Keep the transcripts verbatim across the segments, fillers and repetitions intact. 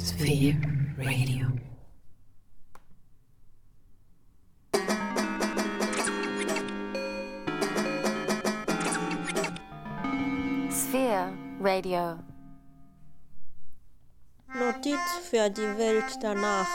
Sphere Radio. Sphere Radio. Notiz für die Welt danach.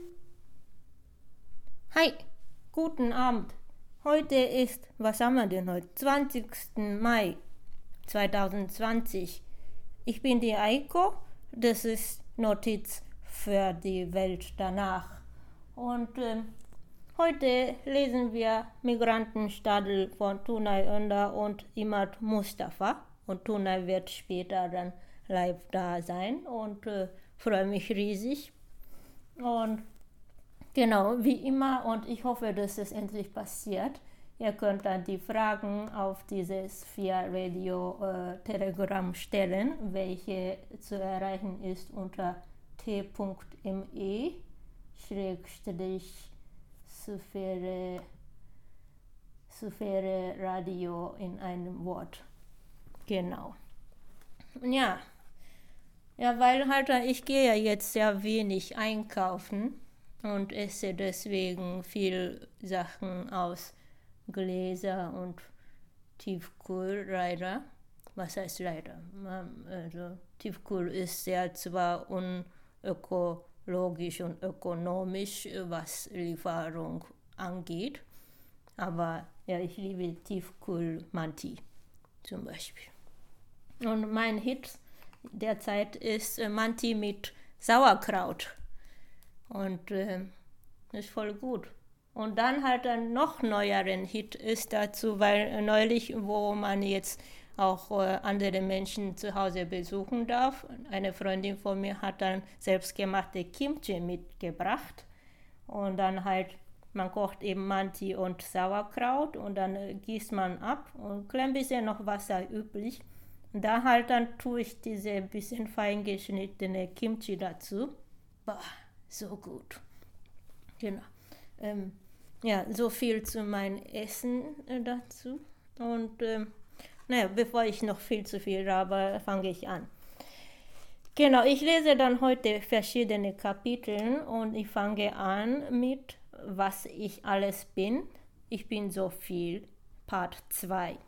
Hi, guten Abend. Heute ist, was haben wir denn heute? zwanzigsten Mai zweitausendzwanzig. Ich bin die Eiko, das ist Notiz für die Welt danach. Und äh, heute lesen wir Migrantenstadel von Tunay Önder und Imad Mustafa. Und Tunay wird später dann live da sein und äh, freue mich riesig. Und genau, wie immer, und ich hoffe, dass es endlich passiert. Ihr könnt dann die Fragen auf dieses Sphere Radio äh, Telegram stellen, welche zu erreichen ist unter t.me Schrägstrich Sphere Sphere Radio in einem Wort. Genau. Ja. Ja, weil halt ich gehe ja jetzt sehr wenig einkaufen und esse deswegen viel Sachen aus Gläser und Tiefkühl leider. Was heißt leider? Also, Tiefkühl ist ja zwar unökologisch und ökonomisch, was Lieferung angeht, aber ja, ich liebe Tiefkühl-Manti zum Beispiel. Und mein Hit derzeit ist äh, Manti mit Sauerkraut. Und äh, ist voll gut. Und dann halt ein noch neueren Hit ist dazu, weil äh, neulich, wo man jetzt auch äh, andere Menschen zu Hause besuchen darf, eine Freundin von mir hat dann selbstgemachte Kimchi mitgebracht. Und dann halt, man kocht eben Manti und Sauerkraut und dann äh, gießt man ab und ein klein bisschen noch Wasser übrig. Und da halt dann tue ich diese bisschen fein geschnittene Kimchi dazu. Boah, so gut. Genau. Ähm, ja, so viel zu meinem Essen äh, dazu. Und ähm, naja, bevor ich noch viel zu viel habe, fange ich an. Genau, ich lese dann heute verschiedene Kapitel und ich fange an mit Was ich alles bin. Ich bin so viel. Part zwei.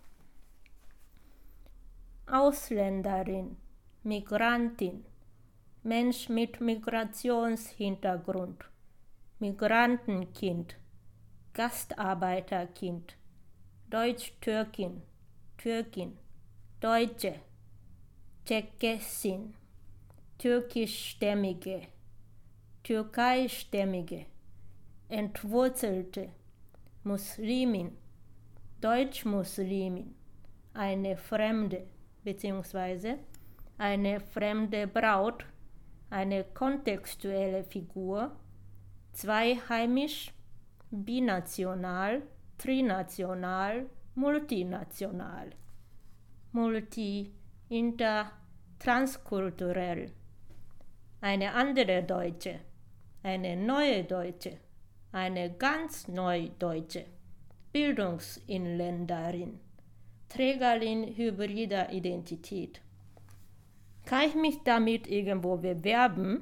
Ausländerin, Migrantin, Mensch mit Migrationshintergrund, Migrantenkind, Gastarbeiterkind, Deutsch-Türkin, Türkin, Deutsche, Tschechessin, Türkischstämmige, Türkeistämmige, Entwurzelte, Muslimin, Deutsch-Muslimin, eine Fremde, beziehungsweise eine fremde Braut, eine kontextuelle Figur, zweiheimisch, binational, trinational, multinational, multi, inter, transkulturell, eine andere Deutsche, eine neue Deutsche, eine ganz neue Deutsche, Bildungsinländerin, Trägerin hybrider Identität. Kann ich mich damit irgendwo bewerben?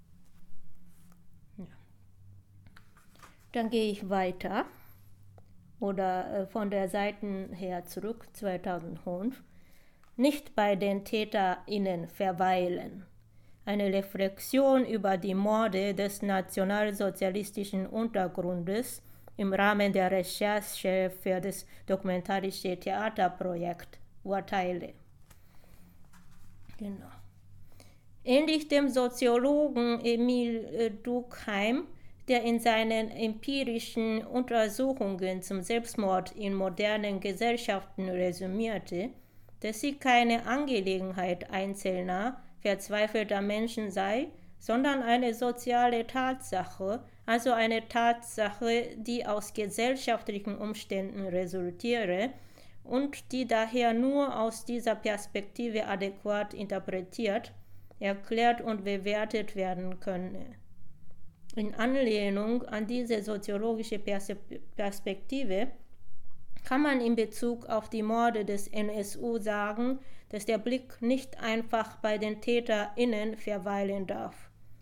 Ja. Dann gehe ich weiter oder äh, von der Seite her zurück, zweitausendfünf. Nicht bei den TäterInnen verweilen. Eine Reflexion über die Morde des nationalsozialistischen Untergrundes im Rahmen der Recherche für das dokumentarische Theaterprojekt Urteile. Genau. Ähnlich dem Soziologen Emil Durkheim, der in seinen empirischen Untersuchungen zum Selbstmord in modernen Gesellschaften resümierte, dass sie keine Angelegenheit einzelner, verzweifelter Menschen sei, sondern eine soziale Tatsache, also eine Tatsache, die aus gesellschaftlichen Umständen resultiere und die daher nur aus dieser Perspektive adäquat interpretiert, erklärt und bewertet werden könne. In Anlehnung an diese soziologische Perspektive kann man in Bezug auf die Morde des N S U sagen, dass der Blick nicht einfach bei den TäterInnen verweilen darf.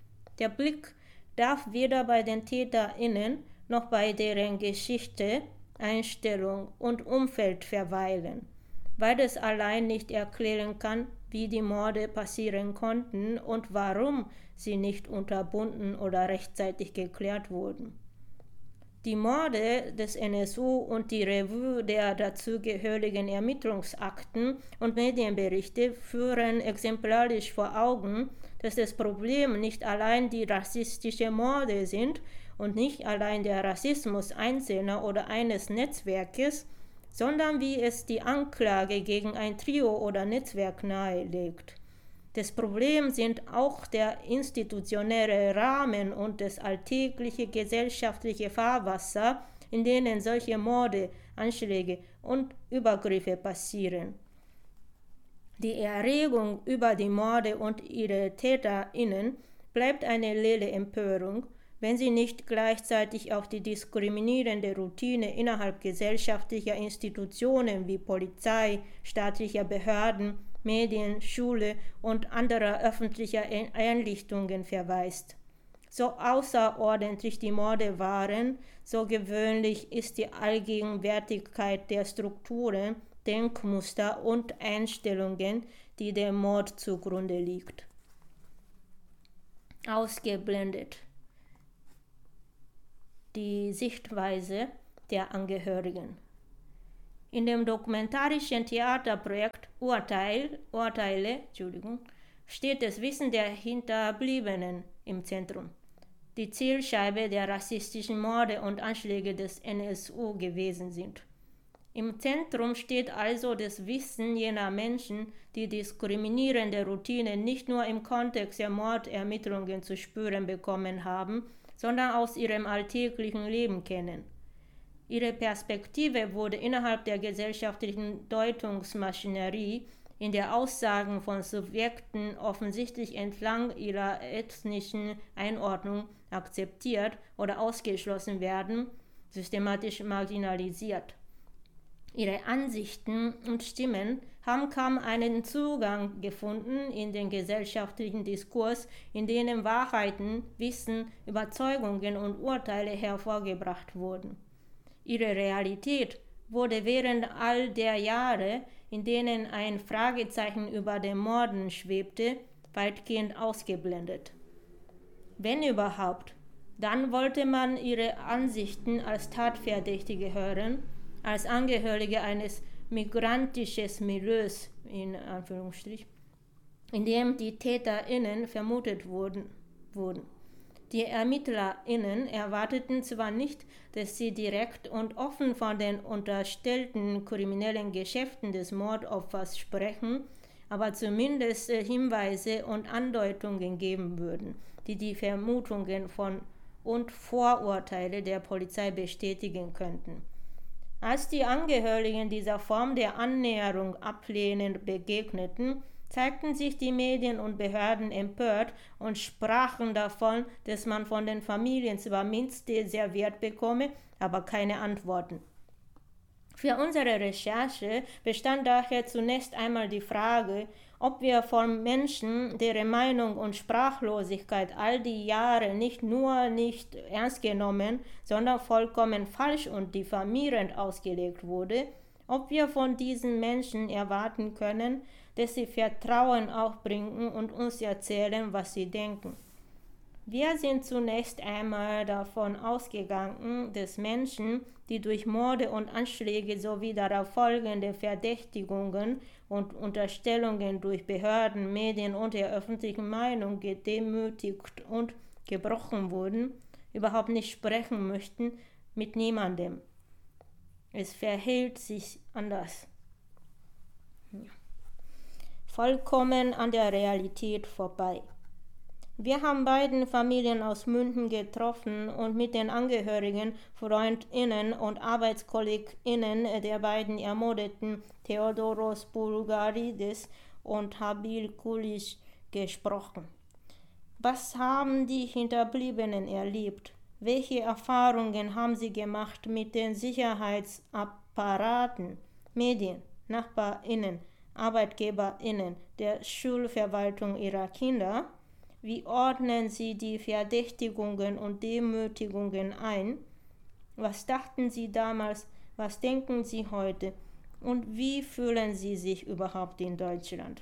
Der Blick darf weder bei den TäterInnen noch bei deren Geschichte, Einstellung und Umfeld verweilen, weil es allein nicht erklären kann, wie die Morde passieren konnten und warum sie nicht unterbunden oder rechtzeitig geklärt wurden. Die Morde des N S U und die Revue der dazugehörigen Ermittlungsakten und Medienberichte führen exemplarisch vor Augen, dass das Problem nicht allein die rassistischen Morde sind und nicht allein der Rassismus Einzelner oder eines Netzwerkes, sondern wie es die Anklage gegen ein Trio oder Netzwerk nahelegt. Das Problem sind auch der institutionelle Rahmen und das alltägliche gesellschaftliche Fahrwasser, in denen solche Morde, Anschläge und Übergriffe passieren. Die Erregung über die Morde und ihre TäterInnen bleibt eine leere Empörung, wenn sie nicht gleichzeitig auch die diskriminierende Routine innerhalb gesellschaftlicher Institutionen wie Polizei, staatlicher Behörden, Medien, Schule und anderer öffentlicher Einrichtungen verweist. So außerordentlich die Morde waren, so gewöhnlich ist die Allgegenwärtigkeit der Strukturen, Denkmuster und Einstellungen, die dem Mord zugrunde liegt. Ausgeblendet. Die Sichtweise der Angehörigen. In dem dokumentarischen Theaterprojekt Urteil, Urteile Entschuldigung, steht das Wissen der Hinterbliebenen im Zentrum, die Zielscheibe der rassistischen Morde und Anschläge des N S U gewesen sind. Im Zentrum steht also das Wissen jener Menschen, die diskriminierende Routine nicht nur im Kontext der Mordermittlungen zu spüren bekommen haben, sondern aus ihrem alltäglichen Leben kennen. Ihre Perspektive wurde innerhalb der gesellschaftlichen Deutungsmaschinerie in der Aussagen von Subjekten offensichtlich entlang ihrer ethnischen Einordnung akzeptiert oder ausgeschlossen werden, systematisch marginalisiert. Ihre Ansichten und Stimmen haben kaum einen Zugang gefunden in den gesellschaftlichen Diskurs, in denen Wahrheiten, Wissen, Überzeugungen und Urteile hervorgebracht wurden. Ihre Realität wurde während all der Jahre, in denen ein Fragezeichen über den Morden schwebte, weitgehend ausgeblendet. Wenn überhaupt, dann wollte man ihre Ansichten als Tatverdächtige hören, als Angehörige eines migrantischen Milieus, in Anführungsstrich, in dem die TäterInnen vermutet wurden. wurden. Die ErmittlerInnen erwarteten zwar nicht, dass sie direkt und offen von den unterstellten kriminellen Geschäften des Mordopfers sprechen, aber zumindest Hinweise und Andeutungen geben würden, die die Vermutungen von und Vorurteile der Polizei bestätigen könnten. Als die Angehörigen dieser Form der Annäherung ablehnend begegneten, zeigten sich die Medien und Behörden empört und sprachen davon, dass man von den Familien zwar Minztee serviert bekomme, aber keine Antworten. Für unsere Recherche bestand daher zunächst einmal die Frage, ob wir von Menschen, deren Meinung und Sprachlosigkeit all die Jahre nicht nur nicht ernst genommen, sondern vollkommen falsch und diffamierend ausgelegt wurde, ob wir von diesen Menschen erwarten können, dass sie Vertrauen aufbringen und uns erzählen, was sie denken. Wir sind zunächst einmal davon ausgegangen, dass Menschen, die durch Morde und Anschläge sowie darauf folgende Verdächtigungen und Unterstellungen durch Behörden, Medien und der öffentlichen Meinung gedemütigt und gebrochen wurden, überhaupt nicht sprechen möchten mit niemandem. Es verhält sich anders. Ja. Vollkommen an der Realität vorbei. Wir haben beiden Familien aus München getroffen und mit den Angehörigen, FreundInnen und ArbeitskollegInnen der beiden ermordeten Theodoros Bulgaridis und Habil Kulic gesprochen. Was haben die Hinterbliebenen erlebt? Welche Erfahrungen haben sie gemacht mit den Sicherheitsapparaten, Medien, NachbarInnen, ArbeitgeberInnen, der Schulverwaltung ihrer Kinder? Wie ordnen Sie die Verdächtigungen und Demütigungen ein? Was dachten Sie damals? Was denken Sie heute? Und wie fühlen Sie sich überhaupt in Deutschland?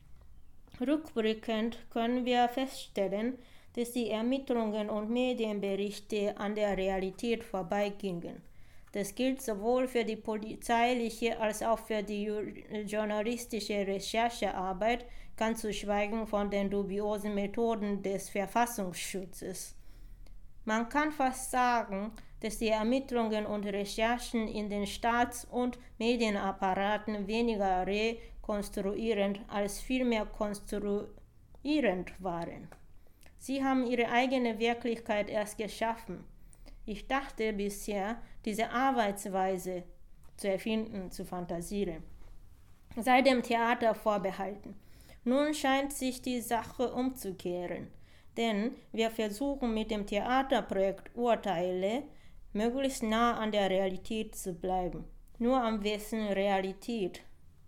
Rückblickend können wir feststellen, dass die Ermittlungen und Medienberichte an der Realität vorbeigingen. Das gilt sowohl für die polizeiliche als auch für die journalistische Recherchearbeit, ganz zu schweigen von den dubiosen Methoden des Verfassungsschutzes. Man kann fast sagen, dass die Ermittlungen und Recherchen in den Staats- und Medienapparaten weniger rekonstruierend als vielmehr konstruierend waren. Sie haben ihre eigene Wirklichkeit erst geschaffen. Ich dachte bisher, diese Arbeitsweise zu erfinden, zu fantasieren, sei dem Theater vorbehalten. Nun scheint sich die Sache umzukehren, denn wir versuchen mit dem Theaterprojekt Urteile möglichst nah an der Realität zu bleiben. Nur am wessen Realität?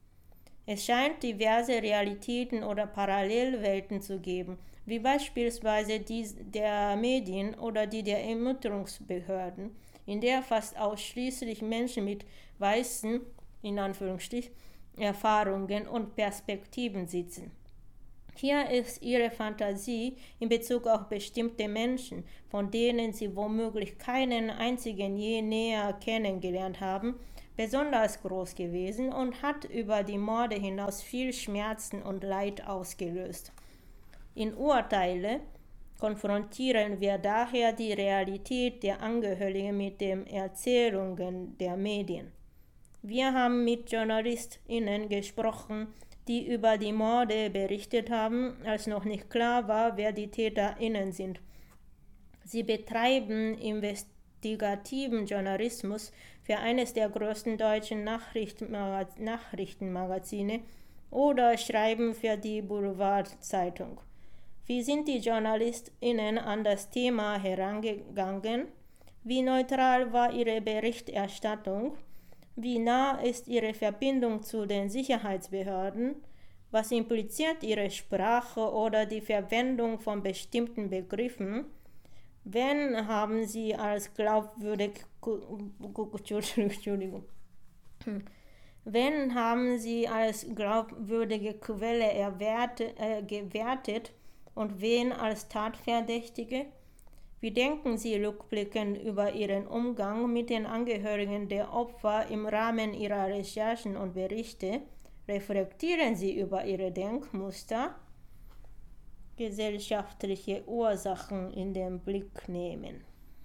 Es scheint diverse Realitäten oder Parallelwelten zu geben, wie beispielsweise die der Medien oder die der Ermittlungsbehörden, in der fast ausschließlich Menschen mit weißen, in Anführungsstrich, Erfahrungen und Perspektiven sitzen. Hier ist ihre Fantasie in Bezug auf bestimmte Menschen, von denen sie womöglich keinen einzigen je näher kennengelernt haben, besonders groß gewesen und hat über die Morde hinaus viel Schmerzen und Leid ausgelöst. In Urteile konfrontieren wir daher die Realität der Angehörigen mit den Erzählungen der Medien. Wir haben mit JournalistInnen gesprochen, die über die Morde berichtet haben, als noch nicht klar war, wer die TäterInnen sind. Sie betreiben investigativen Journalismus für eines der größten deutschen Nachrichtenmagaz- Nachrichtenmagazine oder schreiben für die Boulevardzeitung. Wie sind die JournalistInnen an das Thema herangegangen? Wie neutral war ihre Berichterstattung? Wie nah ist ihre Verbindung zu den Sicherheitsbehörden? Was impliziert ihre Sprache oder die Verwendung von bestimmten Begriffen? Wen haben sie als glaubwürdig Entschuldigung. Wen haben sie als glaubwürdige Quelle erwerte, äh, gewertet und wen als Tatverdächtige? Wie denken Sie rückblickend über Ihren Umgang mit den Angehörigen der Opfer im Rahmen Ihrer Recherchen und Berichte? Reflektieren Sie über Ihre Denkmuster? Gesellschaftliche Ursachen in den Blick nehmen.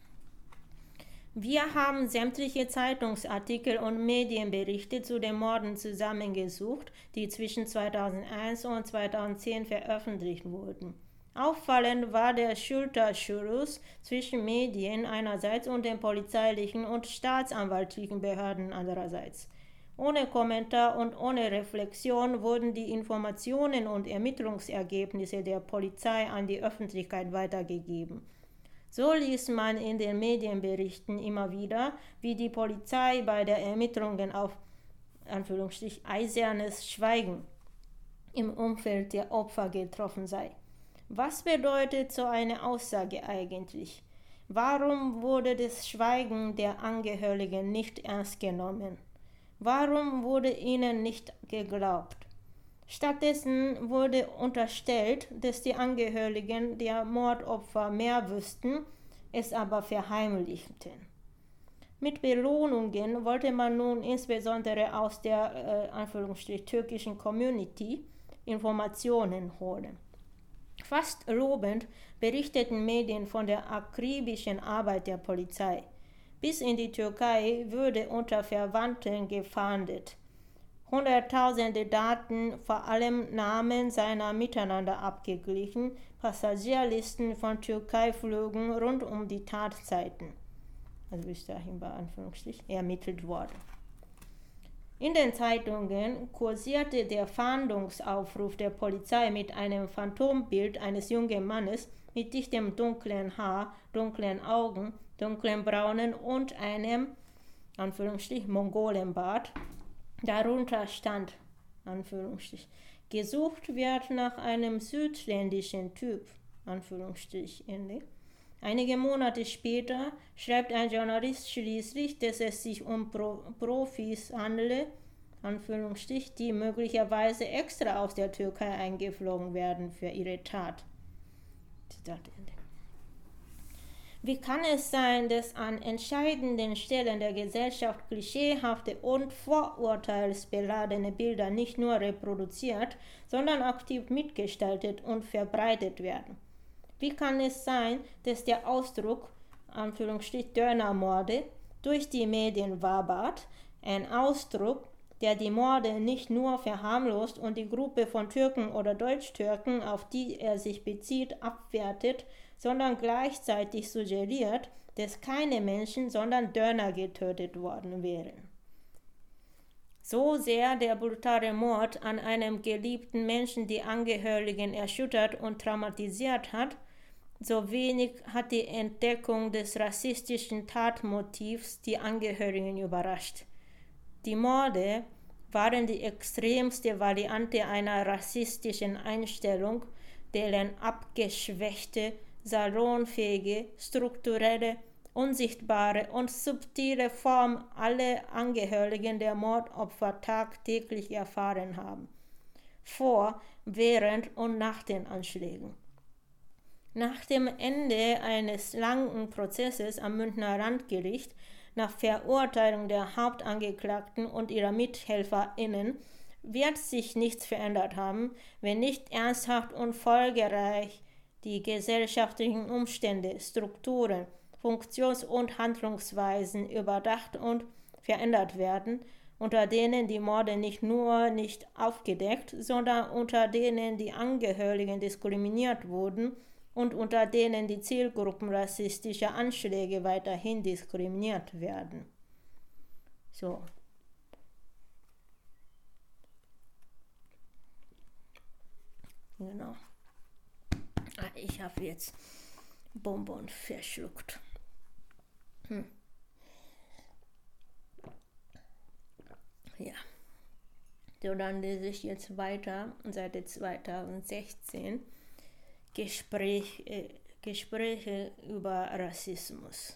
Wir haben sämtliche Zeitungsartikel und Medienberichte zu den Morden zusammengesucht, die zwischen zweitausendeins und zweitausendzehn veröffentlicht wurden. Auffallend war der Schulterschluss zwischen Medien einerseits und den polizeilichen und staatsanwaltlichen Behörden andererseits. Ohne Kommentar und ohne Reflexion wurden die Informationen und Ermittlungsergebnisse der Polizei an die Öffentlichkeit weitergegeben. So liest man in den Medienberichten immer wieder, wie die Polizei bei der Ermittlungen auf Anführungsstrich eisernes Schweigen im Umfeld der Opfer getroffen sei. Was bedeutet so eine Aussage eigentlich? Warum wurde das Schweigen der Angehörigen nicht ernst genommen? Warum wurde ihnen nicht geglaubt? Stattdessen wurde unterstellt, dass die Angehörigen der Mordopfer mehr wüssten, es aber verheimlichten. Mit Belohnungen wollte man nun insbesondere aus der äh, Anführungsstrich türkischen Community Informationen holen. Fast lobend berichteten Medien von der akribischen Arbeit der Polizei. Bis in die Türkei würde unter Verwandten gefahndet. Hunderttausende Daten, vor allem Namen, seiner miteinander abgeglichen, Passagierlisten von Türkei-Flügen rund um die Tatzeiten, also bis dahin bei Anführungsstrich, ermittelt worden. In den Zeitungen kursierte der Fahndungsaufruf der Polizei mit einem Phantombild eines jungen Mannes mit dichtem dunklen Haar, dunklen Augen, dunklen braunen und einem, Anführungsstrich, Mongolenbart. Darunter stand, Anführungsstrich, gesucht wird nach einem südländischen Typ, Anführungsstrich Ende. Einige Monate später schreibt ein Journalist schließlich, dass es sich um Pro- Profis handele, Anführungsstrich, die möglicherweise extra aus der Türkei eingeflogen werden für ihre Tat. Zitat Ende. Wie kann es sein, dass an entscheidenden Stellen der Gesellschaft klischeehafte und vorurteilsbeladene Bilder nicht nur reproduziert, sondern aktiv mitgestaltet und verbreitet werden? Wie kann es sein, dass der Ausdruck, Anführungsstrich, Dönermorde durch die Medien wabert, ein Ausdruck, der die Morde nicht nur verharmlost und die Gruppe von Türken oder Deutschtürken, auf die er sich bezieht, abwertet, sondern gleichzeitig suggeriert, dass keine Menschen, sondern Döner getötet worden wären. So sehr der brutale Mord an einem geliebten Menschen die Angehörigen erschüttert und traumatisiert hat, so wenig hat die Entdeckung des rassistischen Tatmotivs die Angehörigen überrascht. Die Morde waren die extremste Variante einer rassistischen Einstellung, deren abgeschwächte, salonfähige, strukturelle, unsichtbare und subtile Form alle Angehörigen der Mordopfer tagtäglich erfahren haben, vor, während und nach den Anschlägen. Nach dem Ende eines langen Prozesses am Münchner Landgericht, nach Verurteilung der Hauptangeklagten und ihrer MithelferInnen, wird sich nichts verändert haben, wenn nicht ernsthaft und folgereich die gesellschaftlichen Umstände, Strukturen, Funktions- und Handlungsweisen überdacht und verändert werden, unter denen die Morde nicht nur nicht aufgedeckt, sondern unter denen die Angehörigen diskriminiert wurden und unter denen die Zielgruppen rassistischer Anschläge weiterhin diskriminiert werden. So. Genau. Ich habe jetzt Bonbon verschluckt. Hm. Ja. So, dann lese ich jetzt weiter, Seite zweitausendsechzehn. Gespräch, äh, Gespräche über Rassismus.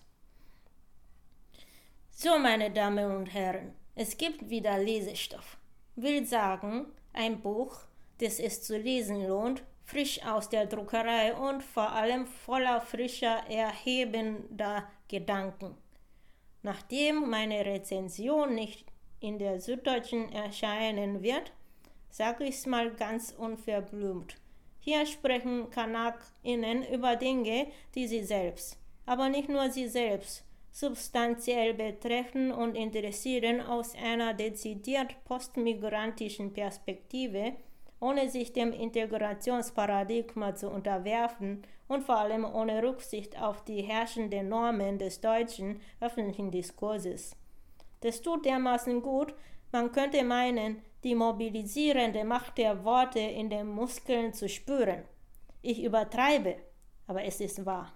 So, meine Damen und Herren, es gibt wieder Lesestoff. Will sagen, ein Buch, das es zu lesen lohnt, frisch aus der Druckerei und vor allem voller frischer, erhebender Gedanken. Nachdem meine Rezension nicht in der Süddeutschen erscheinen wird, sage ich es mal ganz unverblümt. Hier sprechen KanakInnen über Dinge, die sie selbst, aber nicht nur sie selbst, substanziell betreffen und interessieren aus einer dezidiert postmigrantischen Perspektive, ohne sich dem Integrationsparadigma zu unterwerfen und vor allem ohne Rücksicht auf die herrschenden Normen des deutschen öffentlichen Diskurses. Das tut dermaßen gut, man könnte meinen, die mobilisierende Macht der Worte in den Muskeln zu spüren. Ich übertreibe, aber es ist wahr.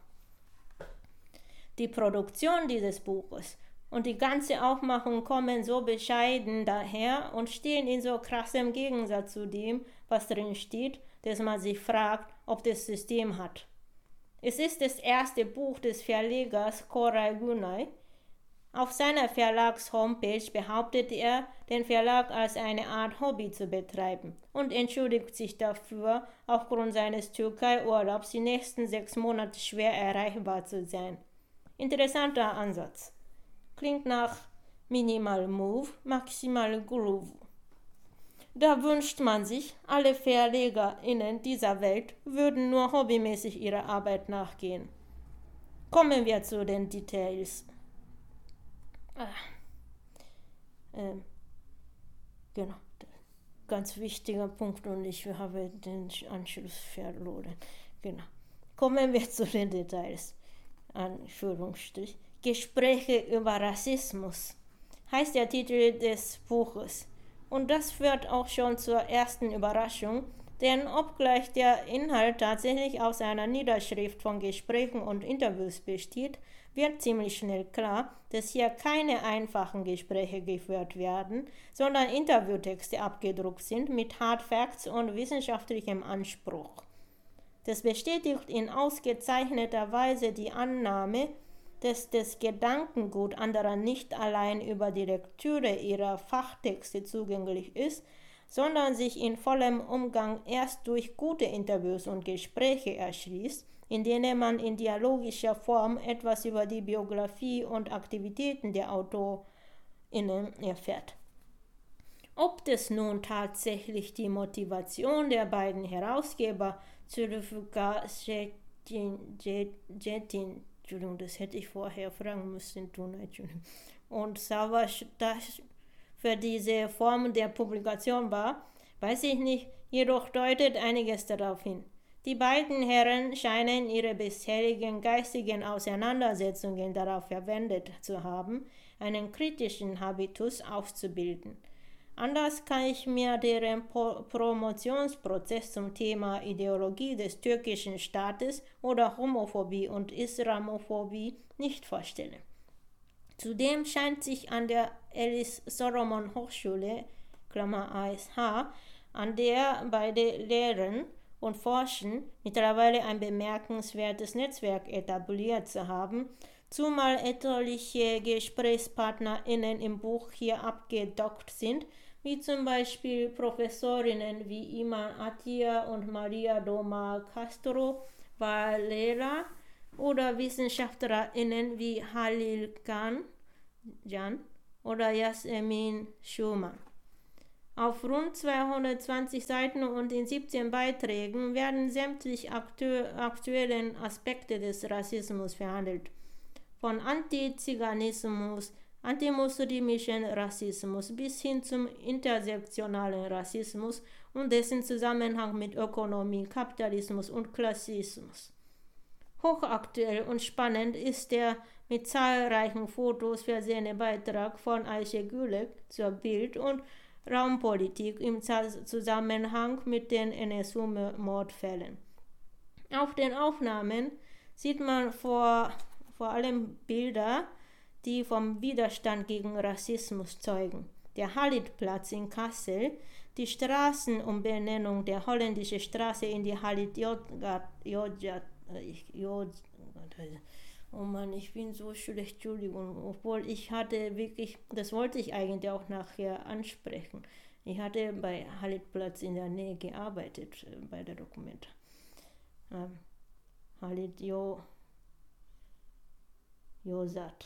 Die Produktion dieses Buches und die ganze Aufmachung kommen so bescheiden daher und stehen in so krassem Gegensatz zu dem, was drin steht, dass man sich fragt, ob das System hat. Es ist das erste Buch des Verlegers Koray Günay. Auf seiner Verlags-Homepage behauptet er, den Verlag als eine Art Hobby zu betreiben und entschuldigt sich dafür, aufgrund seines Türkei-Urlaubs die nächsten sechs Monate schwer erreichbar zu sein. Interessanter Ansatz. Klingt nach Minimal Move, Maximal Groove. Da wünscht man sich, alle VerlegerInnen dieser Welt würden nur hobbymäßig ihrer Arbeit nachgehen. Kommen wir zu den Details. Ah. Ähm, genau, ganz wichtiger Punkt und ich habe den Anschluss verloren. Genau. Kommen wir zu den Details. Anführungsstrich. Gespräche über Rassismus heißt der Titel des Buches. Und das führt auch schon zur ersten Überraschung, denn obgleich der Inhalt tatsächlich aus einer Niederschrift von Gesprächen und Interviews besteht, wird ziemlich schnell klar, dass hier keine einfachen Gespräche geführt werden, sondern Interviewtexte abgedruckt sind mit Hard Facts und wissenschaftlichem Anspruch. Das bestätigt in ausgezeichneter Weise die Annahme, dass das Gedankengut anderer nicht allein über die Lektüre ihrer Fachtexte zugänglich ist, sondern sich in vollem Umgang erst durch gute Interviews und Gespräche erschließt, in denen man in dialogischer Form etwas über die Biografie und Aktivitäten der AutorInnen erfährt. Ob das nun tatsächlich die Motivation der beiden Herausgeber Zülfika Cetin, Entschuldigung, das hätte ich vorher fragen müssen, tun, Entschuldigung, und Savas für diese Form der Publikation war, weiß ich nicht, jedoch deutet einiges darauf hin. Die beiden Herren scheinen ihre bisherigen geistigen Auseinandersetzungen darauf verwendet zu haben, einen kritischen Habitus auszubilden. Anders kann ich mir deren Pro- Promotionsprozess zum Thema Ideologie des türkischen Staates oder Homophobie und Islamophobie nicht vorstellen. Zudem scheint sich an der Elis Solomon Hochschule, Klammer A S H, an der beide lehren und forschen, mittlerweile ein bemerkenswertes Netzwerk etabliert zu haben, zumal etliche GesprächspartnerInnen im Buch hier abgedockt sind, wie zum Beispiel Professorinnen wie Iman Attia und Maria Doma Castro Valera oder WissenschaftlerInnen wie Halil Khan Jan oder Jasmin Schumann. Auf rund zweihundertzwanzig Seiten und in siebzehn Beiträgen werden sämtliche aktu- aktuellen Aspekte des Rassismus verhandelt. Von Antiziganismus, antimuslimischen Rassismus bis hin zum intersektionalen Rassismus und dessen Zusammenhang mit Ökonomie, Kapitalismus und Klassismus. Hochaktuell und spannend ist der mit zahlreichen Fotos versehene Beitrag von Ayşe Gülek zur Bild- und Raumpolitik im Zusammenhang mit den N S U-Mordfällen. Auf den Aufnahmen sieht man vor, vor allem Bilder, die vom Widerstand gegen Rassismus zeugen. Der Halidplatz in Kassel, die Straßenumbenennung der holländischen Straße in die Halid Yozgat, Yozgat, oh Mann, ich bin so schlecht, Entschuldigung, obwohl ich hatte wirklich, das wollte ich eigentlich auch nachher ansprechen. Ich hatte bei Halidplatz in der Nähe gearbeitet, äh, bei der Dokumenta. Ähm, Halid Jo, Yozgat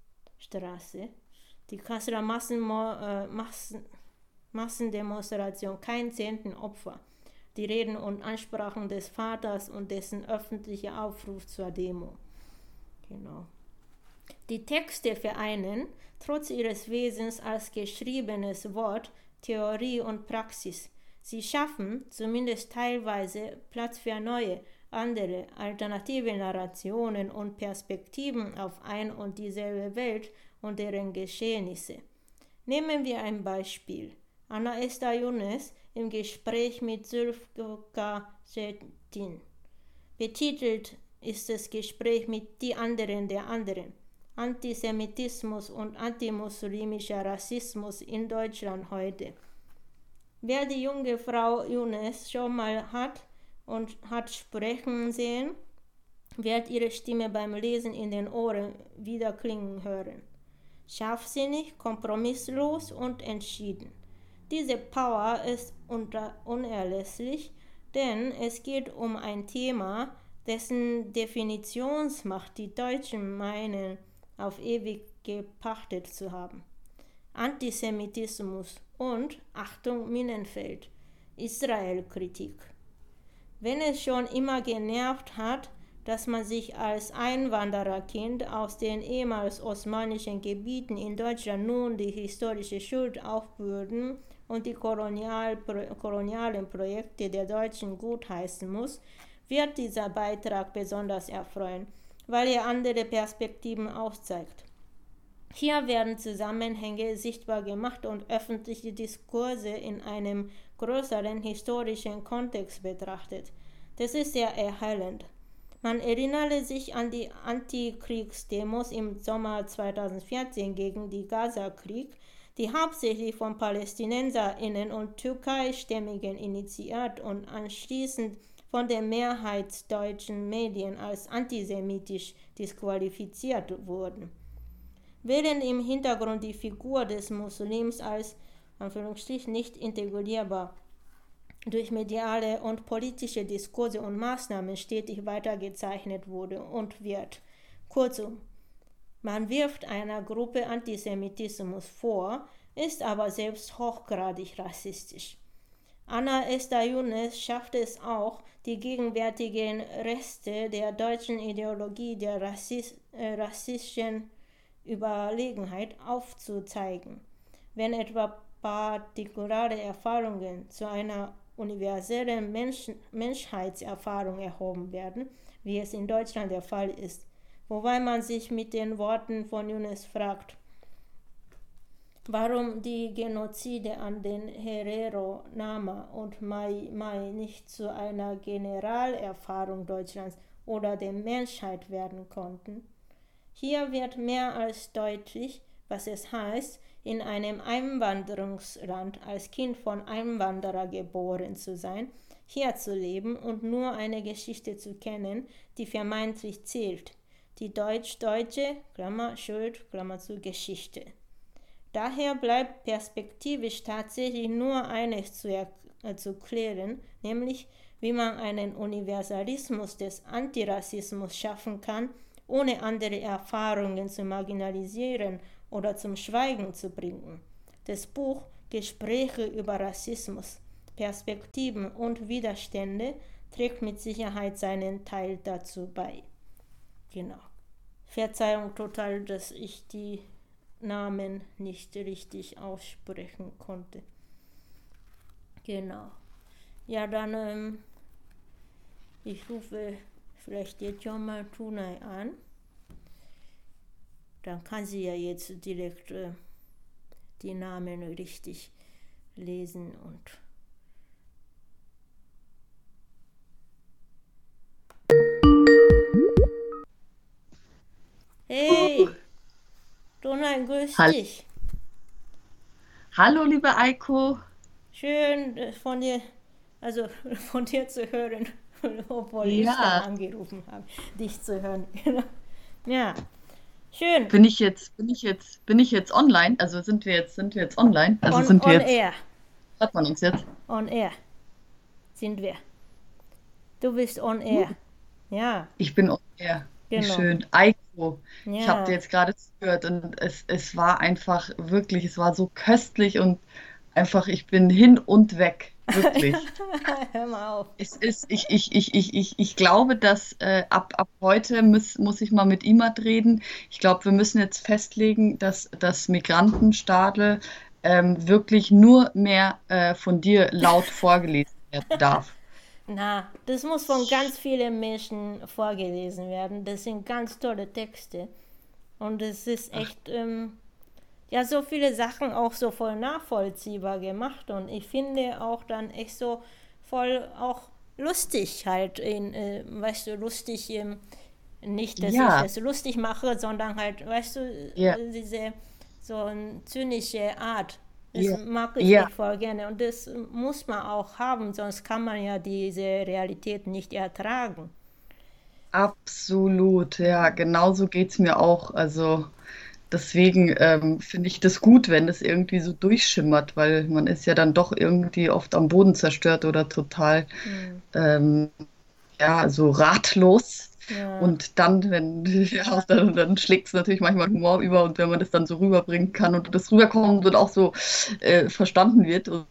Straße. Die Kasseler Massenmo, äh, Massen, Massendemonstration, kein zehnten Opfer. Die Reden und Ansprachen des Vaters und dessen öffentlicher Aufruf zur Demo. Genau. Die Texte vereinen, trotz ihres Wesens als geschriebenes Wort, Theorie und Praxis. Sie schaffen, zumindest teilweise, Platz für neue, andere, alternative Narrationen und Perspektiven auf ein und dieselbe Welt und deren Geschehnisse. Nehmen wir ein Beispiel. Anna Esther Younes im Gespräch mit Zülfika Cetin. Betitelt ist das Gespräch mit Die anderen der anderen. Antisemitismus und antimuslimischer Rassismus in Deutschland heute. Wer die junge Frau Younes schon mal hat und hat sprechen sehen, wird ihre Stimme beim Lesen in den Ohren wieder klingen hören. Scharfsinnig, kompromisslos und entschieden. Diese Power ist unerlässlich, denn es geht um ein Thema, dessen Definitionsmacht die Deutschen meinen, auf ewig gepachtet zu haben. Antisemitismus und, Achtung Minenfeld, Israel-Kritik. Wenn es schon immer genervt hat, dass man sich als Einwandererkind aus den ehemals osmanischen Gebieten in Deutschland nun die historische Schuld aufbürden und die kolonial, kolonialen Projekte der Deutschen gutheißen muss, wird dieser Beitrag besonders erfreuen, weil er andere Perspektiven aufzeigt. Hier werden Zusammenhänge sichtbar gemacht und öffentliche Diskurse in einem größeren historischen Kontext betrachtet. Das ist sehr erhellend. Man erinnere sich an die Antikriegsdemos im Sommer zweitausendvierzehn gegen den Gaza-Krieg, die hauptsächlich von PalästinenserInnen und Türkeistämmigen initiiert und anschließend von den mehrheitsdeutschen Medien als antisemitisch disqualifiziert wurden. Während im Hintergrund die Figur des Muslims als Anführungsstrich nicht integrierbar durch mediale und politische Diskurse und Maßnahmen stetig weitergezeichnet wurde und wird. Kurzum, man wirft einer Gruppe Antisemitismus vor, ist aber selbst hochgradig rassistisch. Anna Esther Younes schafft es auch, die gegenwärtigen Reste der deutschen Ideologie der Rassis, äh, rassistischen Überlegenheit aufzuzeigen. Wenn etwa partikulare Erfahrungen zu einer universellen Mensch Menschheitserfahrung erhoben werden, wie es in Deutschland der Fall ist, wobei man sich mit den Worten von Younes fragt, warum die Genozide an den Herero, Nama und Mai Mai nicht zu einer Generalerfahrung Deutschlands oder der Menschheit werden konnten. Hier wird mehr als deutlich, was es heißt, in einem Einwanderungsland als Kind von Einwanderer geboren zu sein, hier zu leben und nur eine Geschichte zu kennen, die vermeintlich zählt, die deutsch-deutsche, Klammer, Schuld, Klammer zu, Geschichte. Daher bleibt perspektivisch tatsächlich nur eines zu, äh, zu klären, nämlich wie man einen Universalismus des Antirassismus schaffen kann, ohne andere Erfahrungen zu marginalisieren oder zum Schweigen zu bringen. Das Buch Gespräche über Rassismus, Perspektiven und Widerstände trägt mit Sicherheit seinen Teil dazu bei. Genau. Verzeihung total, dass ich die Namen nicht richtig aussprechen konnte. Genau. Ja, dann, ähm, ich rufe vielleicht jetzt schon mal Tunay an. Dann kann sie ja jetzt direkt äh, die Namen richtig lesen und Hey, Tunay, grüß Hall- dich. Hallo, liebe Eiko. Schön äh, von dir, also von dir zu hören, obwohl ich dann Ja, angerufen habe, dich zu hören. Ja, schön. bin ich jetzt, bin ich jetzt, bin ich jetzt online? Also sind wir jetzt, sind wir jetzt online? Also On, sind wir on jetzt, air, hört man uns jetzt? on air sind wir. Du bist on air. Ja, Ich bin on air. Wie genau. schön. Eiko, ich habe dir Ja, jetzt gerade zugehört und es, es war einfach wirklich, es war so köstlich und einfach, ich bin hin und weg. Wirklich. hör mal auf. Es ist, ich, ich, ich, ich, ich, ich glaube, dass äh, ab, ab heute muss, muss ich mal mit Imad reden. Ich glaube, wir müssen jetzt festlegen, dass das Migrantenstadel ähm, wirklich nur mehr äh, von dir laut vorgelesen werden darf. Na, das muss von ganz vielen Menschen vorgelesen werden. Das sind ganz tolle Texte. Und es ist echt, ähm, ja, so viele Sachen auch so voll nachvollziehbar gemacht. Und ich finde auch dann echt so voll auch lustig halt, in, äh, weißt du, lustig, ähm, nicht, dass ich Ja, es lustig mache, sondern halt, weißt du, ja, äh, diese so eine zynische Art. Das ja, mag ich ja. echt voll gerne. Und das muss man auch haben, sonst kann man ja diese Realität nicht ertragen. Absolut, ja, genauso geht es mir auch. Also deswegen ähm, finde ich das gut, wenn das irgendwie so durchschimmert, weil man ist ja dann doch irgendwie oft am Boden zerstört oder total Hm. ähm, ja, so ratlos. Ja, Und dann, wenn, ja, dann, dann schlägt es natürlich manchmal Humor über und wenn man das dann so rüberbringen kann und das rüberkommt und auch so äh, verstanden wird. Und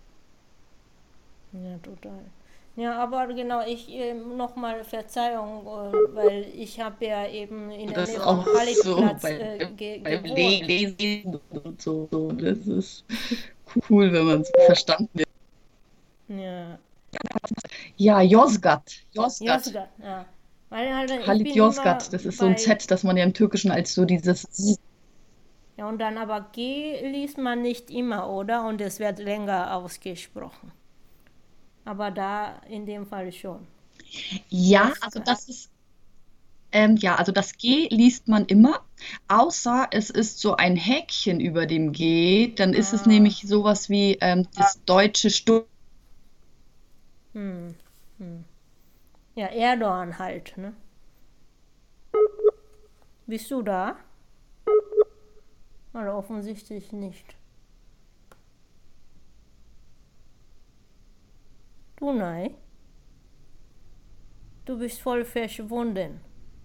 ja, total. Ja, aber genau, ich ähm, nochmal Verzeihung, äh, weil ich habe ja eben in der das Nähe ist vom auch so Khalidplatz bei, äh, ge beim Le gewohnt. Lesen und so, so. Das ist cool, wenn man es verstanden wird. Ja, Ja, Yozgat. Yozgat. Yozgat, ja. Weil halt, ich Halit bin immer Yozgat, das ist so ein bei, Z, das man ja im Türkischen als so dieses Z- ja, und dann aber G liest man nicht immer, oder? Und es wird länger ausgesprochen. Aber da in dem Fall schon. Ja, also Yozgat. das ist, ähm, ja, also das G liest man immer, außer es ist so ein Häkchen über dem G, dann ist es Ah, nämlich sowas wie ähm, das deutsche Stu hm, hm. ja, Erdogan halt, ne? Bist du da? Oder offensichtlich nicht. Dunay, du bist voll verschwunden.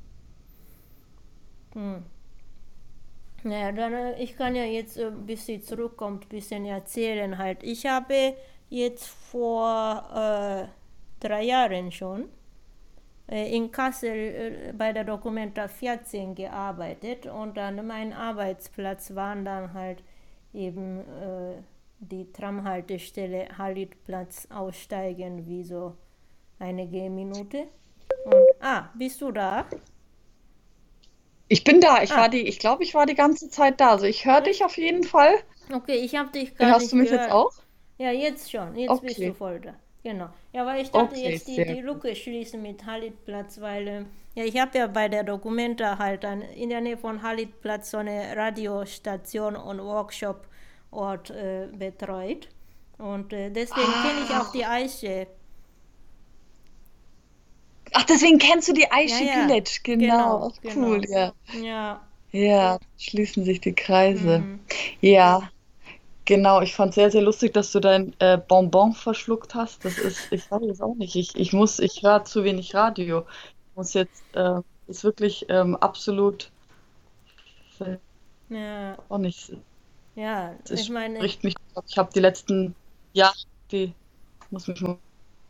Hm. Naja, dann, äh, ich kann ja jetzt, äh, bis sie zurückkommt, ein bisschen erzählen halt. Ich habe jetzt vor äh, drei Jahren schon äh, in Kassel äh, bei der Documenta vierzehn gearbeitet und dann mein Arbeitsplatz waren dann halt eben äh, die Tramhaltestelle Halitplatz aussteigen, wie so eine Gehminute. Und, ah, bist du da? Ich bin da. Ich Ah. war die, ich glaube, ich war die ganze Zeit da. Also ich höre dich auf jeden Fall. Okay, ich habe dich gar Hörst nicht du mich gehört. jetzt auch? Ja, jetzt schon. Jetzt bist Okay. du voll da. Genau. Ja, weil ich dachte Okay, jetzt die, sehr die gut. Lücke schließen mit Halitplatz, weil ähm, ja, ich habe ja bei der Documenta halt ein, in der Nähe von Halitplatz so eine Radiostation und Workshop-Ort äh, betreut. Und äh, deswegen kenne ich auch die Eiche. Ach, deswegen kennst du die Ja, Aische ja. Güleç. Genau, Genau. Ach, cool, genau. ja. Ja. Ja, schließen sich die Kreise. Mhm. Ja, genau. Ich fand sehr, sehr lustig, dass du dein äh, Bonbon verschluckt hast. Das ist, ich weiß es auch nicht. Ich, ich muss, ich höre zu wenig Radio. Ich muss jetzt, äh, ist wirklich ähm, absolut, äh, Ja, auch nicht, ja, es ich meine, spricht mich. Ich habe die letzten Jahre, die, muss mich mal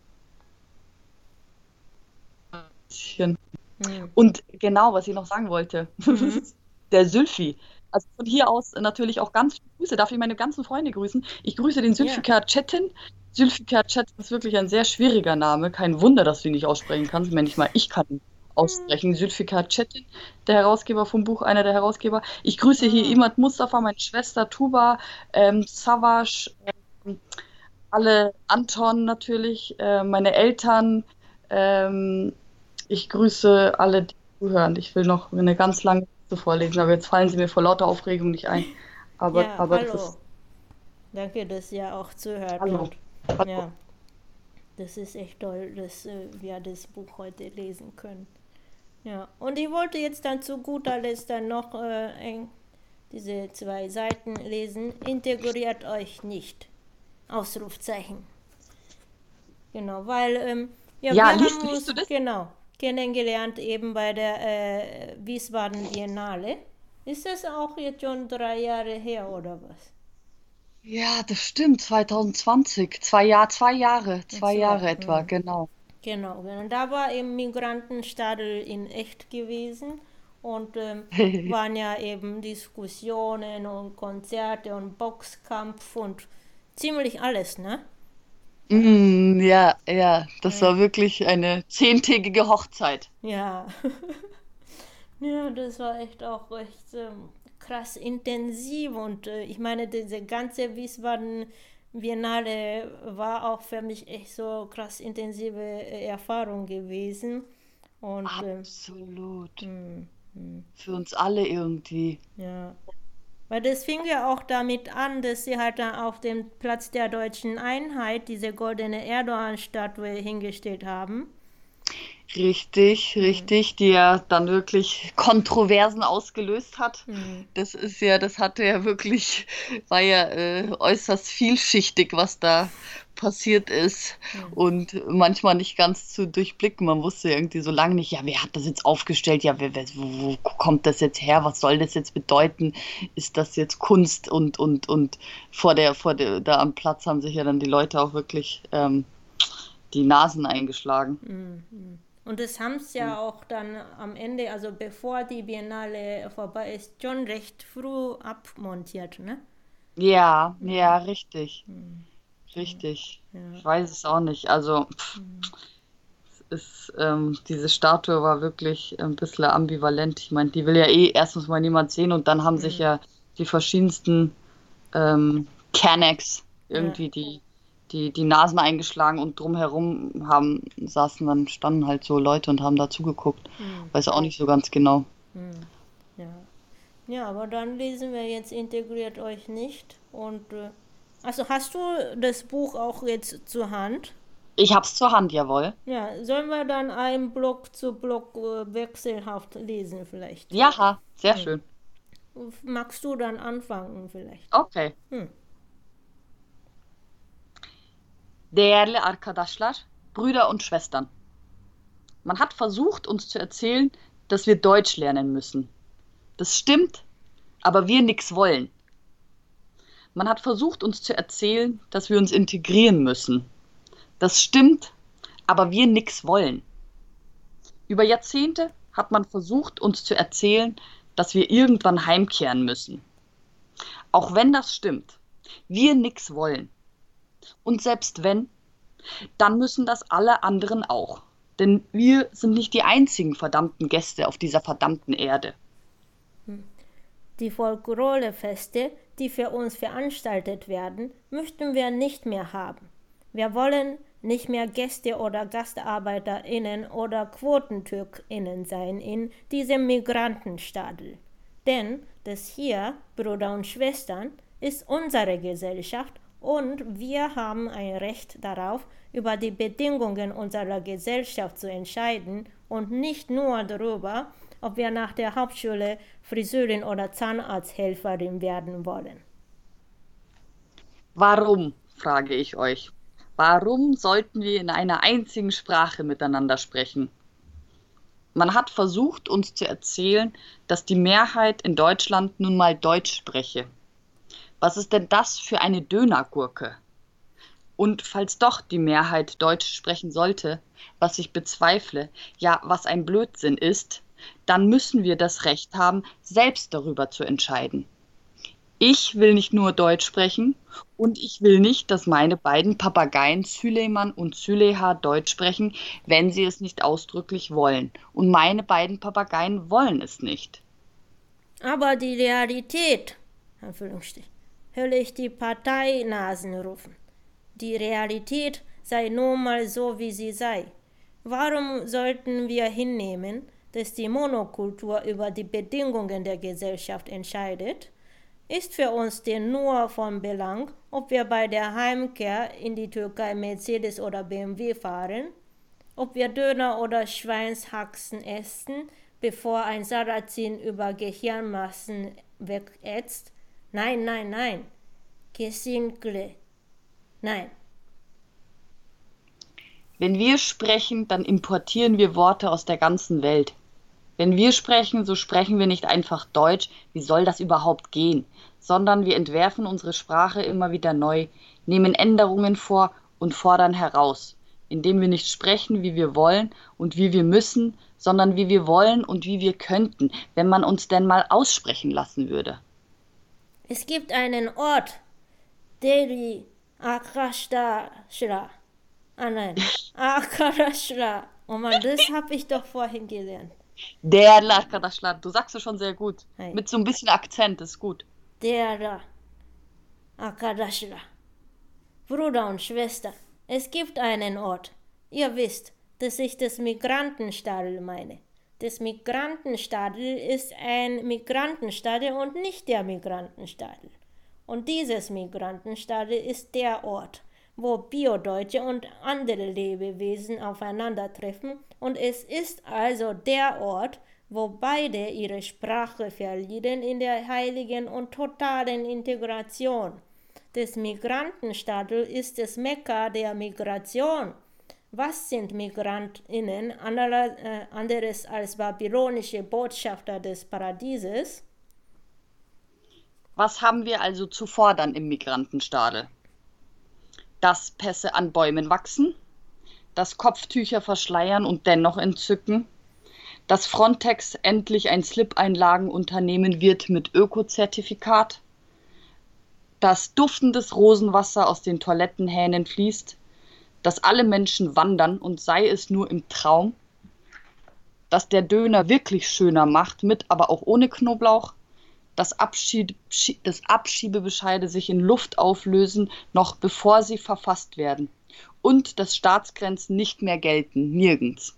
ein bisschen. hm. Und genau, was ich noch sagen wollte, Mhm. der Sülfi. Also von hier aus natürlich auch ganz viele Grüße. Darf ich meine ganzen Freunde grüßen? Ich grüße den Zülfikar Çetin. Zülfikar Çetin ist wirklich ein sehr schwieriger Name. Kein Wunder, dass du ihn nicht aussprechen kannst. Wenn nicht mal ich kann ihn aussprechen. Zülfikar Çetin, der Herausgeber vom Buch, einer der Herausgeber. Ich grüße hier Ah. Imad Mustafa, meine Schwester Tuba, ähm, Savaş, ähm, alle Anton natürlich, äh, meine Eltern. Ähm, ich grüße alle, die zuhören. Ich will noch eine ganz lange Liste vorlesen, aber jetzt fallen sie mir vor lauter Aufregung nicht ein. Aber, Ja, aber das hallo. ist. Danke, dass ihr auch zuhört. Hallo. Und Hallo. ja, das ist echt toll, dass äh, wir das Buch heute lesen können. Ja, und ich wollte jetzt dann zu guter Letzt dann noch äh, ein, diese zwei Seiten lesen. Integriert euch nicht. Ausrufzeichen. Genau, weil ähm, ja, Ja, wir liest- haben liest uns du das? genau kennengelernt eben bei der äh, Wiesbaden Biennale. Ist das auch jetzt schon drei Jahre her oder was? Ja, das stimmt. zwanzig zwanzig. Zwei Jahr, zwei Jahre. Zwei Zwei, Jahre etwa, mhm. genau. Genau, genau. Da war eben Migrantenstadel in echt gewesen und ähm, waren ja eben Diskussionen und Konzerte und Boxkampf und ziemlich alles, ne? Mm, ja, ja, das Ja. war wirklich eine zehntägige Hochzeit. Ja. Ja, das war echt auch recht ähm, krass intensiv und äh, ich meine, diese ganze Wiesbaden Biennale war auch für mich echt so krass intensive äh, Erfahrung gewesen und ähm, Absolut. hm, hm, Für uns alle irgendwie. ja. Weil das fing ja auch damit an, dass sie halt dann auf dem Platz der Deutschen Einheit diese goldene Erdogan-Statue hingestellt haben. Richtig, richtig, die ja dann wirklich Kontroversen ausgelöst hat. Hm. Das ist ja, das hatte ja wirklich, war ja äh, äußerst vielschichtig, was da passiert ist und manchmal nicht ganz zu durchblicken. Man wusste irgendwie so lange nicht, ja, wer hat das jetzt aufgestellt? Ja, wer, wer, wo, wo kommt das jetzt her? Was soll das jetzt bedeuten? Ist das jetzt Kunst? Und, und, und vor der, vor der, da am Platz haben sich ja dann die Leute auch wirklich ähm, die Nasen eingeschlagen. Mhm. Und das haben sie ja auch dann am Ende, also bevor die Biennale vorbei ist, schon recht früh abmontiert, ne? Ja, ja, richtig. Richtig. Ich weiß es auch nicht. Also, pff, es ist, ähm, diese Statue war wirklich ein bisschen ambivalent. Ich meine, die will ja eh erstens mal niemand sehen und dann haben sich ja die verschiedensten ähm, Kennex irgendwie die, die, die Nasen eingeschlagen und drumherum haben, saßen dann, standen halt so Leute und haben da zugeguckt. Weiß auch nicht so ganz genau. Ja. Ja, aber dann lesen wir jetzt Integriert euch nicht. Und äh, also hast du das Buch auch jetzt zur Hand? Ich hab's zur Hand, jawohl. Ja, sollen wir dann einen Block zu Block äh, wechselhaft lesen vielleicht? Jaha, sehr schön. Magst du dann anfangen vielleicht? Okay. Hm. Değerli arkadaşlar, Brüder und Schwestern. Man hat versucht, uns zu erzählen, dass wir Deutsch lernen müssen. Das stimmt, aber wir nix wollen. Man hat versucht, uns zu erzählen, dass wir uns integrieren müssen. Das stimmt, aber wir nix wollen. Über Jahrzehnte hat man versucht, uns zu erzählen, dass wir irgendwann heimkehren müssen. Auch wenn das stimmt, wir nix wollen. Und selbst wenn, dann müssen das alle anderen auch. Denn wir sind nicht die einzigen verdammten Gäste auf dieser verdammten Erde. Die Folklorefeste, die für uns veranstaltet werden, möchten wir nicht mehr haben. Wir wollen nicht mehr Gäste oder GastarbeiterInnen oder QuotentürkInnen sein in diesem Migrantenstadel. Denn das hier, Brüder und Schwestern, ist unsere Gesellschaft und wir haben ein Recht darauf, über die Bedingungen unserer Gesellschaft zu entscheiden und nicht nur darüber, ob wir nach der Hauptschule Friseurin oder Zahnarzthelferin werden wollen. Warum, frage ich euch. Warum sollten wir in einer einzigen Sprache miteinander sprechen? Man hat versucht, uns zu erzählen, dass die Mehrheit in Deutschland nun mal Deutsch spreche. Was ist denn das für eine Dönergurke? Und falls doch die Mehrheit Deutsch sprechen sollte, was ich bezweifle, ja, was ein Blödsinn ist, dann müssen wir das Recht haben, selbst darüber zu entscheiden. Ich will nicht nur Deutsch sprechen und ich will nicht, dass meine beiden Papageien Süleyman und Züleyha Deutsch sprechen, wenn sie es nicht ausdrücklich wollen. Und meine beiden Papageien wollen es nicht. Aber die Realität, Anführungsstrich, höre ich die Parteinasen rufen. Die Realität sei nun mal so, wie sie sei. Warum sollten wir hinnehmen, dass die Monokultur über die Bedingungen der Gesellschaft entscheidet? Ist für uns denn nur von Belang, ob wir bei der Heimkehr in die Türkei Mercedes oder B M W fahren, ob wir Döner oder Schweinshaxen essen, bevor ein Sarazin über Gehirnmassen wegätzt? Nein, nein, nein. Kesinlikle. Nein. Wenn wir sprechen, dann importieren wir Worte aus der ganzen Welt. Wenn wir sprechen, so sprechen wir nicht einfach Deutsch, wie soll das überhaupt gehen, sondern wir entwerfen unsere Sprache immer wieder neu, nehmen Änderungen vor und fordern heraus, indem wir nicht sprechen, wie wir wollen und wie wir müssen, sondern wie wir wollen und wie wir könnten, wenn man uns denn mal aussprechen lassen würde. Es gibt einen Ort, Deri Akashra. Ah nein, Akashra. Oh Mann, das habe ich doch vorhin gelernt. Değerli arkadaşlar, du sagst es schon sehr gut. Hey. Mit so ein bisschen Akzent, ist gut. Der Akadashra. Bruder und Schwester, es gibt einen Ort. Ihr wisst, dass ich das Migrantenstadel meine. Das Migrantenstadel ist ein Migrantenstadel und nicht der Migrantenstadel. Und dieses Migrantenstadel ist der Ort, wo Biodeutsche und andere Lebewesen aufeinandertreffen, und es ist also der Ort, wo beide ihre Sprache verlieren in der heiligen und totalen Integration. Das Migrantenstadel ist das Mekka der Migration. Was sind MigrantInnen anderes als babylonische Botschafter des Paradieses? Was haben wir also zu fordern im Migrantenstadel? Dass Pässe an Bäumen wachsen, dass Kopftücher verschleiern und dennoch entzücken, dass Frontex endlich ein Slip-Einlagenunternehmen wird mit Ökozertifikat, dass duftendes Rosenwasser aus den Toilettenhähnen fließt, dass alle Menschen wandern und sei es nur im Traum, dass der Döner wirklich schöner macht, mit aber auch ohne Knoblauch, dass, Abschied, dass Abschiebebescheide sich in Luft auflösen, noch bevor sie verfasst werden. Und dass Staatsgrenzen nicht mehr gelten, nirgends.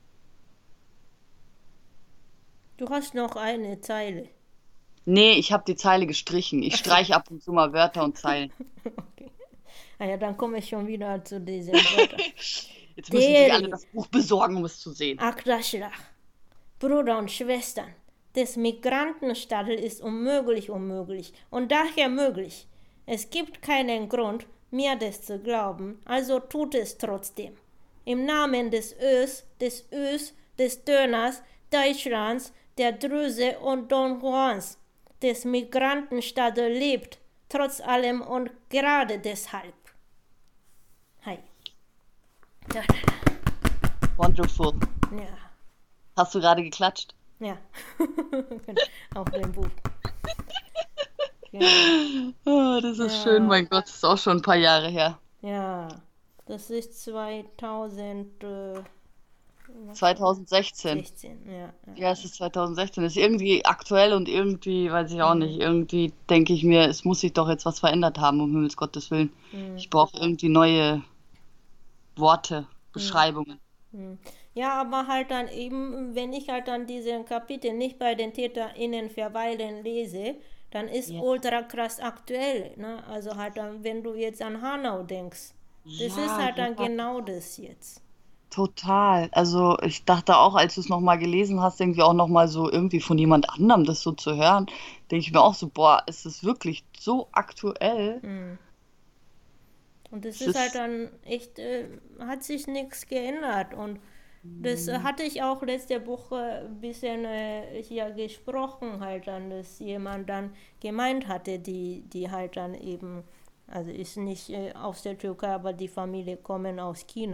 Du hast noch eine Zeile. Nee, ich habe die Zeile gestrichen. Ich streiche ab und zu mal Wörter und Zeilen. Okay. Ah ja, dann komme ich schon wieder zu diesem Wort. Jetzt müssen sich alle Der das Buch besorgen, um es zu sehen. Akdaschlach, Brüder und Schwestern, des Migrantenstadel ist unmöglich unmöglich und daher möglich. Es gibt keinen Grund, mir das zu glauben, also tut es trotzdem. Im Namen des Ös, des Ös, des Döners, Deutschlands, der Drüse und Don Juans, des Migrantenstadel lebt, trotz allem und gerade deshalb. Hi. Da, da, Wonderful. da. Ja. Hast du gerade geklatscht? Ja, auf dem Buch. Genau. Oh, das ist Ja. schön, mein Gott, das ist auch schon ein paar Jahre her. Ja, das ist zweitausendsechzehn. zweitausendsechzehn. Ja, ja. Ja, es ist zweitausendsechzehn. Das ist irgendwie aktuell und irgendwie, weiß ich auch nicht, irgendwie denke ich mir, es muss sich doch jetzt was verändert haben, um Himmels Gottes Willen. Mhm. Ich brauche irgendwie neue Worte, Beschreibungen. Mhm. Ja, aber halt dann eben, wenn ich halt dann diese Kapitel nicht bei den TäterInnen verweilen lese, dann ist Ja. ultra krass aktuell. Ne? Also halt dann, wenn du jetzt an Hanau denkst, das Ja, ist halt dann ja. genau das jetzt. Total. Also ich dachte auch, als du es nochmal gelesen hast, irgendwie auch nochmal so irgendwie von jemand anderem das so zu hören, denke ich mir auch so, boah, ist es wirklich so aktuell? Mhm. Und das Es ist halt ist, dann echt, äh, hat sich nichts geändert. Und das äh, hatte ich auch letzte Woche ein bisschen äh, hier gesprochen, halt dann, dass jemand dann gemeint hatte, die, die halt dann eben, also ist nicht äh, aus der Türkei, aber die Familie kommen aus China.